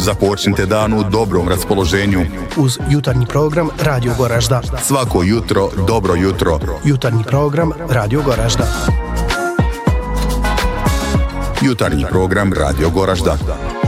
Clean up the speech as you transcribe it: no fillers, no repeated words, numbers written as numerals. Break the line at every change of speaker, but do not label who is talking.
Započnite dan u dobrom raspoloženju.
Uz jutarnji program Radio Goražda.
Svako jutro, dobro jutro.
Jutarnji program Radio Goražda.
Jutarnji program Radio Goražda.